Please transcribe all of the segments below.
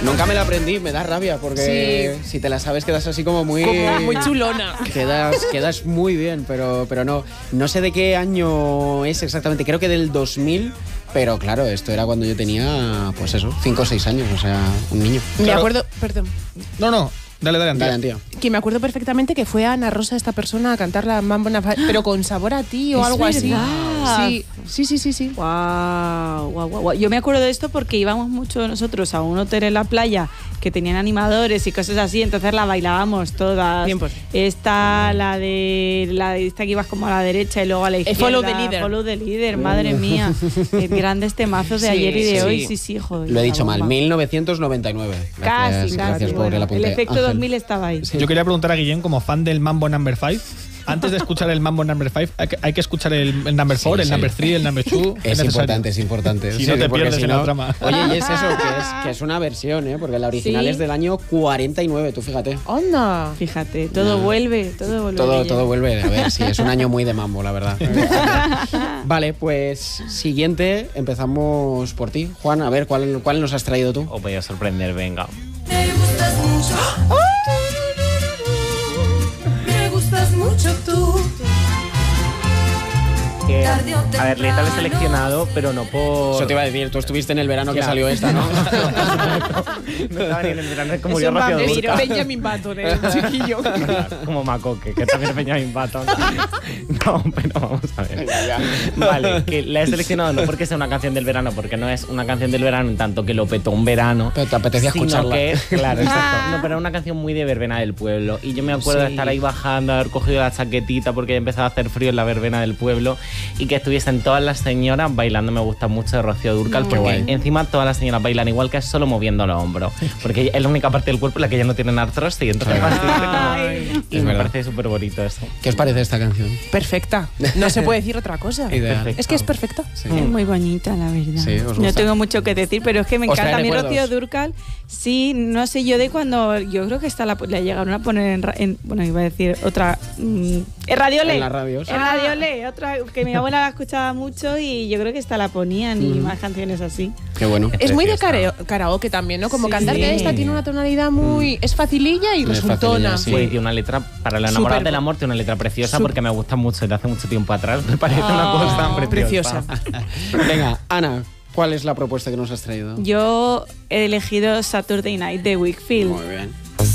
Nunca me la aprendí, me da rabia porque si te la sabes quedas así como muy chulona. Quedas muy bien, pero no sé de qué año es exactamente, creo que del 2000, pero claro, esto era cuando yo tenía, pues eso, 5 o 6 años, o sea, un niño. Me acuerdo, perdón. No. Dale, Antía. Que me acuerdo perfectamente que fue Ana Rosa esta persona a cantar la Mambo Number 5, pero con sabor a ti o algo así. Sí. Guau. Yo me acuerdo de esto porque íbamos mucho nosotros a un hotel en la playa que tenían animadores y cosas así, entonces la bailábamos todas. 100%. Esta, la de esta que ibas como a la derecha y luego a la izquierda. Follow the Leader. Madre mía. Grandes temazos de ayer y de hoy. Sí, joder. Lo he dicho mal, 1999. Gracias por el apunte. El efecto 2000 estaba ahí. Sí. Yo quería preguntar a Guillén, como fan del Mambo Number 5, antes de escuchar el Mambo Number 5, hay que escuchar el Number 4, el Number 3, el Number 2. Es importante. Si no te pierdes en la trama. Oye, y es eso, que es una versión, porque la original es del año 49, tú fíjate. ¡Onda! Fíjate, todo vuelve. Todo vuelve. A ver, sí, es un año muy de mambo, la verdad. Vale, pues siguiente, empezamos por ti. Juan, a ver, ¿cuál nos has traído tú? Os voy a sorprender, venga. Me gustas mucho. Me gustas mucho tú. A ver, letra la he seleccionado, pero no por... Eso te iba a decir, tú estuviste en el verano que salió esta, ¿no? No estaba ni en el verano, es como yo Rocío Dúrcal. Benjamin Button, chiquillo. Como Macoque, que también es Benjamin Button. No, pero vamos a ver. Vale, que la he seleccionado no porque sea una canción del verano, porque no es una canción del verano en tanto que lo petó un verano. Pero te apetecía escucharla. Que, claro, exacto. No, pero era una canción muy de verbena del pueblo. Y yo me acuerdo de estar ahí bajando, haber cogido la chaquetita porque ya empezaba a hacer frío en la verbena del pueblo y que estuviesen todas las señoras bailando. Me gusta mucho de Rocío Dúrcal porque encima todas las señoras bailan igual, que es solo moviendo los hombros, porque es la única parte del cuerpo en la que ya no tienen artrosis, y entonces y me parece súper bonito eso. ¿Qué os parece esta canción? Perfecta, no se puede decir otra cosa. Es que es perfecta. Es muy bonita, la verdad. Sí, no tengo mucho que decir, pero es que me encanta. A mí Rocío Dúrcal, sí, no sé, yo de cuando, yo creo que esta la llegaron a poner en bueno, iba a decir otra, en Radio Le. En las radios. En Radio Le, otra que mi abuela la escuchaba mucho y yo creo que esta la ponían y más canciones así. Qué bueno. Es muy de karaoke también, ¿no? Como cantar de esta tiene una tonalidad muy... Es facililla y resultona. Sí, y una letra, para la enamorada del amor, tiene una letra preciosa porque me gusta mucho, de hace mucho tiempo atrás. Me parece una cosa preciosa. Venga, Ana, ¿cuál es la propuesta que nos has traído? Yo he elegido Saturday Night de Wakefield. Muy bien.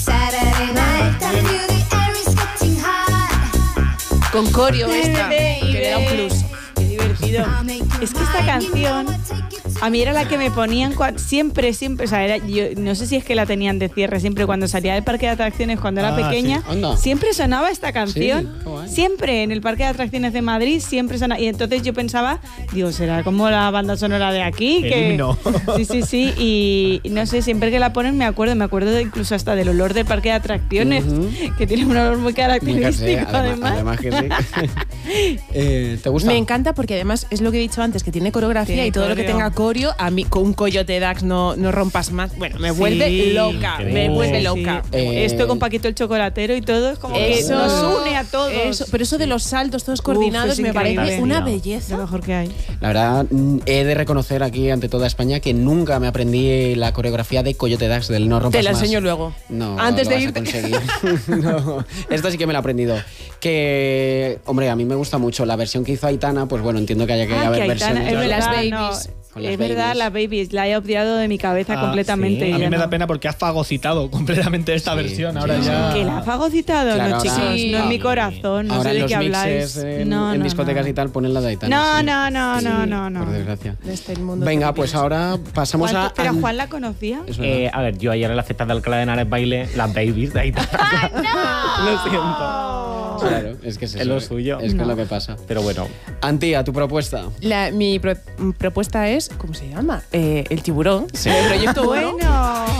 Con coreo esta, que le da un plus. Qué divertido. Es que esta canción a mí era la que me ponían siempre, o sea, yo no sé si es que la tenían de cierre siempre cuando salía del parque de atracciones cuando era pequeña, siempre sonaba esta canción, siempre en el parque de atracciones de Madrid, siempre sonaba, y entonces yo pensaba, digo, será como la banda sonora de aquí, sí, y no sé, siempre que la ponen me acuerdo incluso hasta del olor del parque de atracciones, que tiene un olor muy característico, además que sí. ¿Te gusta? Me encanta porque además es lo que he dicho antes, que tiene coreografía y todo lo que tenga coreo, a mí con un Coyote Dax no rompas más. Bueno, me vuelve loca, me vuelve loca. Esto con Paquito el Chocolatero y todo es como que nos une a todos. Pero eso de los saltos todos coordinados me parece una belleza. Lo mejor que hay. La verdad, he de reconocer aquí ante toda España que nunca me aprendí la coreografía de Coyote Dax, del No rompas más. Te la enseño luego. No, antes de irte. No, esta sí que me la he aprendido. Que, hombre, a mí me gusta mucho la versión que hizo Aitana, pues bueno, entiendo que haya que haber versiones. Es las babies. Es verdad, las babies, la he obviado de mi cabeza completamente. Sí. A mí me da pena porque has fagocitado completamente esta versión. Ahora ya. ¿Que la ha fagocitado? Claro, no, chicos, no en mi corazón, no ahora sé de qué habláis. En discotecas y tal ponen la de Aitana. No. Por desgracia. Mundo. Venga, pues ahora pasamos a... ¿Pero Juan la conocía? A ver, yo ayer en la fiesta de Alcalá de Henares bailé las babies de Aitana. Lo siento. Claro, es que es eso. Es lo suyo. Es que es lo que pasa. Pero bueno. Antía, tu propuesta. Mi propuesta es, ¿cómo se llama? El tiburón. Sí. El proyecto Bueno.